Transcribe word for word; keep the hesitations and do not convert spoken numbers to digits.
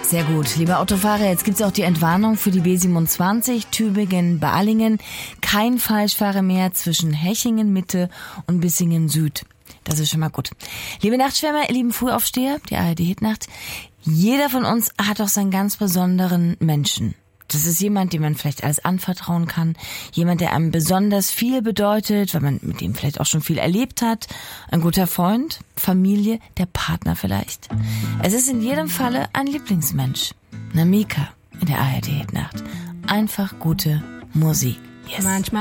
Sehr gut. Lieber Autofahrer, jetzt gibt's auch die Entwarnung für die B siebenundzwanzig, Tübingen-Balingen. Kein Falschfahrer mehr zwischen Hechingen Mitte und Bissingen Süd. Das ist schon mal gut. Liebe Nachtschwärmer, lieben Frühaufsteher, die A R D-Hitnacht. Jeder von uns hat doch seinen ganz besonderen Menschen. Das ist jemand, dem man vielleicht alles anvertrauen kann. Jemand, der einem besonders viel bedeutet, weil man mit ihm vielleicht auch schon viel erlebt hat. Ein guter Freund, Familie, der Partner vielleicht. Es ist in jedem Falle ein Lieblingsmensch. Namika in der A R D-Hitnacht. Einfach gute Musik. Yes. Manchmal